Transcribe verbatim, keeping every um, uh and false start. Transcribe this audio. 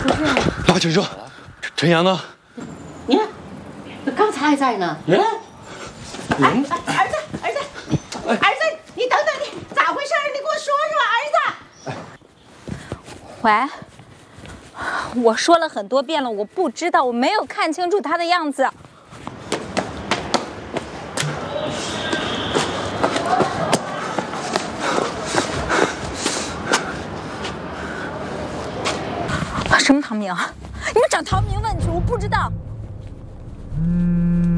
不是啊。 爸，请说，陈阳呢？ 你看，刚才还在呢。 哎， 哎，儿子，儿子，儿子，你等等，你咋回事？你给我说说，儿子。 喂，我说了很多遍了，我不知道，我没有看清楚他的样子。什么唐明？你们找唐明问去，我不知道。嗯